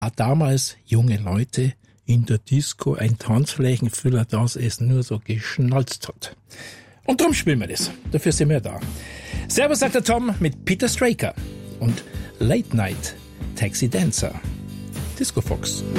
auch damals junge Leute in der Disco ein Tanzflächenfüller, dass es nur so geschnalzt hat. Und darum spielen wir das. Dafür sind wir da. Servus, sagt der Tom mit Peter Straker und Late Night Taxi Dancer. Disco Fox.